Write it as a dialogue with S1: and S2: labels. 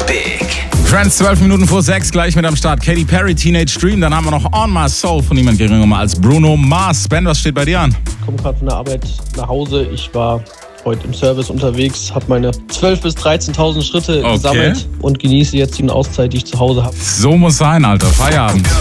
S1: Big.
S2: Friends, 12 Minuten vor 6, gleich mit am Start. Katy Perry, Teenage Dream. Dann haben wir noch On My Soul von niemand geringerem als Bruno Mars. Ben, was steht bei dir an?
S3: Ich komme gerade von der Arbeit nach Hause. Ich war heute im Service unterwegs, habe meine 12.000 bis 13.000 Schritte gesammelt und genieße jetzt die Auszeit, die ich zu Hause habe.
S2: So muss sein, Alter. Feierabend.